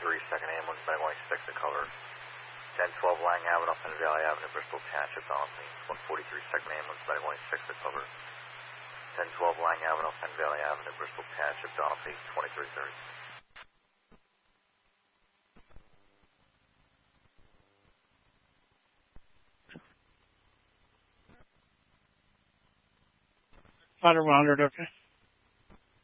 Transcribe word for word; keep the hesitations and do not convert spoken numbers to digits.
forty-three, second ambulance, medical six to cover. ten twelve Lang Avenue, Penn Valley Avenue, Bristol Township, Donaldson. one forty-three, second ambulance, medical six to cover. ten twelve Lang Avenue, Penn Valley Avenue, Bristol Township, Donaldson, twenty-three thirty. Fighter one hundred, okay.